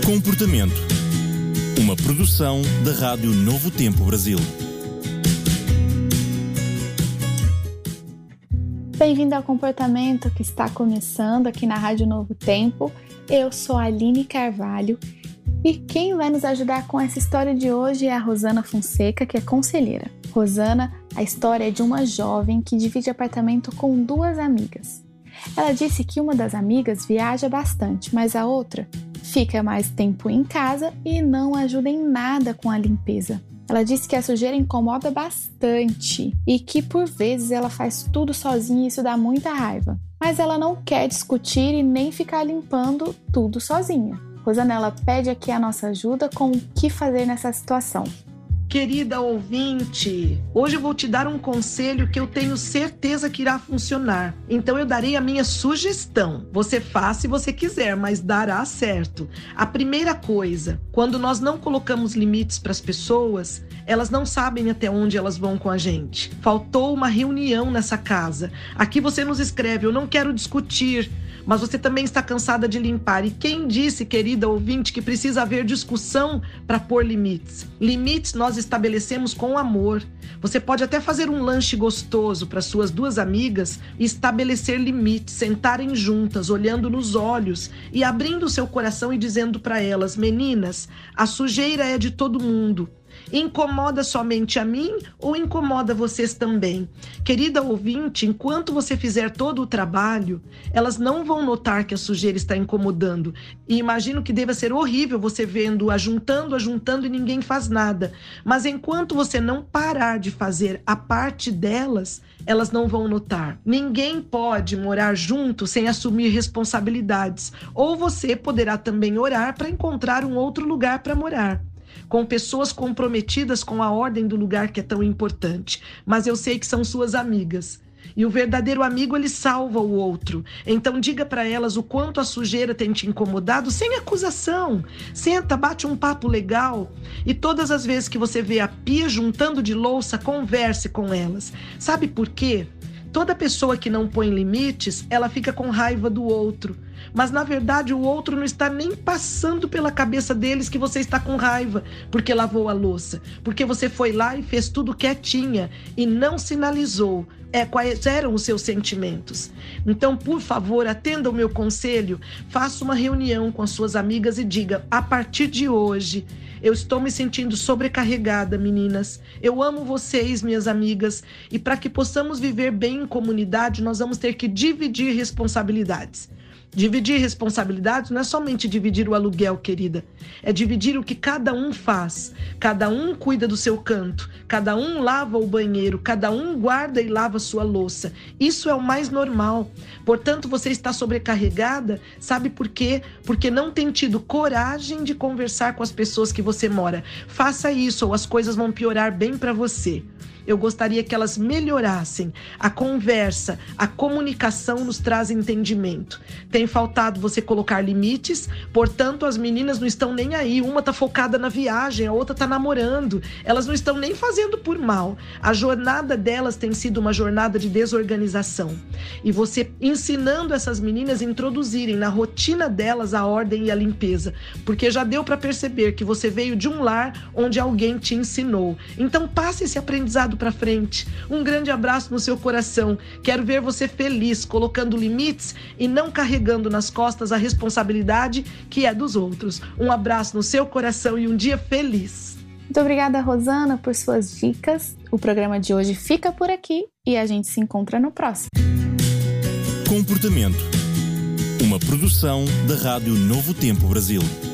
Comportamento. Uma produção da Rádio Novo Tempo Brasil. Bem-vindo ao Comportamento, que está começando aqui na Rádio Novo Tempo. Eu sou a Aline Carvalho e quem vai nos ajudar com essa história de hoje é a Rosana Fonseca, que é conselheira. Rosana, a história é de uma jovem que divide apartamento com duas amigas. Ela disse que uma das amigas viaja bastante, mas a outra fica mais tempo em casa e não ajuda em nada com a limpeza. Ela disse que a sujeira incomoda bastante e que por vezes ela faz tudo sozinha e isso dá muita raiva. Mas ela não quer discutir e nem ficar limpando tudo sozinha. Rosana, ela pede aqui a nossa ajuda com o que fazer nessa situação. Querida ouvinte, hoje eu vou te dar um conselho que eu tenho certeza que irá funcionar. Então eu darei a minha sugestão. Você faz se você quiser, mas dará certo. A primeira coisa, quando nós não colocamos limites para as pessoas, elas não sabem até onde elas vão com a gente. Faltou uma reunião nessa casa. Aqui você nos escreve, eu não quero discutir, mas você também está cansada de limpar. E quem disse, querida ouvinte, que precisa haver discussão para pôr limites? Limites nós estabelecemos com amor. Você pode até fazer um lanche gostoso para suas duas amigas e estabelecer limites, sentarem juntas, olhando nos olhos e abrindo seu coração e dizendo para elas: meninas, a sujeira é de todo mundo. Incomoda somente a mim ou incomoda vocês também? Querida ouvinte, enquanto você fizer todo o trabalho, elas não vão notar que a sujeira está incomodando. E imagino que deva ser horrível você vendo ajuntando e ninguém faz nada. Mas enquanto você não parar de fazer a parte delas, elas não vão notar. Ninguém pode morar junto sem assumir responsabilidades. Ou você poderá também orar para encontrar um outro lugar para morar, com pessoas comprometidas com a ordem do lugar que é tão importante. Mas eu sei que são suas amigas. E o verdadeiro amigo, ele salva o outro. Então diga para elas o quanto a sujeira tem te incomodado, sem acusação. Senta, bate um papo legal. E todas as vezes que você vê a pia juntando de louça, converse com elas. Sabe por quê? Toda pessoa que não põe limites, ela fica com raiva do outro. Mas, na verdade, o outro não está nem passando pela cabeça deles que você está com raiva porque lavou a louça. Porque você foi lá e fez tudo quietinha e não sinalizou quais eram os seus sentimentos. Então, por favor, atenda o meu conselho, faça uma reunião com as suas amigas e diga: a partir de hoje, eu estou me sentindo sobrecarregada, meninas. Eu amo vocês, minhas amigas, e para que possamos viver bem em comunidade, nós vamos ter que dividir responsabilidades. Dividir responsabilidades não é somente dividir o aluguel, querida. É dividir o que cada um faz. Cada um cuida do seu canto. Cada um lava o banheiro. Cada um guarda e lava a sua louça. Isso é o mais normal. Portanto, você está sobrecarregada, sabe por quê? Porque não tem tido coragem de conversar com as pessoas que você mora. Faça isso ou as coisas vão piorar bem para você. Eu gostaria que elas melhorassem. A conversa, a comunicação nos traz entendimento. Tem faltado você colocar limites, portanto as meninas não estão nem aí. Uma está focada na viagem, a outra está namorando. Elas não estão nem fazendo por mal. A jornada delas tem sido uma jornada de desorganização. E você ensinando essas meninas a introduzirem na rotina delas a ordem e a limpeza. Porque já deu para perceber que você veio de um lar onde alguém te ensinou. Então passe esse aprendizado para frente. Um grande abraço no seu coração. Quero ver você feliz, colocando limites e não carregando nas costas a responsabilidade que é dos outros. Um abraço no seu coração e um dia feliz. Muito obrigada, Rosana, por suas dicas. O programa de hoje fica por aqui e a gente se encontra no próximo. Comportamento. Uma produção da Rádio Novo Tempo Brasil.